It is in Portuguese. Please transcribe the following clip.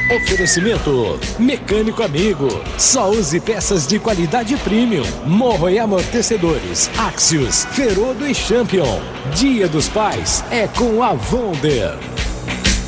Oferecimento Mecânico Amigo. Só use peças de qualidade premium. Morro e amortecedores. Axios, Ferodo e Champion. Dia dos Pais é com a Wonder.